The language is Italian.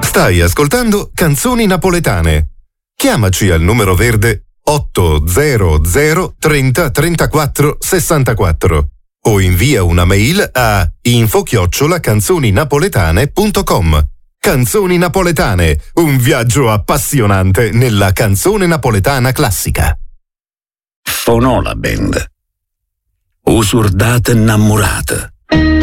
Stai ascoltando Canzoni Napoletane. Chiamaci al numero verde 800 30 34 64 o invia una mail a info@canzoninapoletane.com. Canzoni Napoletane, un viaggio appassionante nella canzone napoletana classica. Fonò la band. Usurdata innamorata.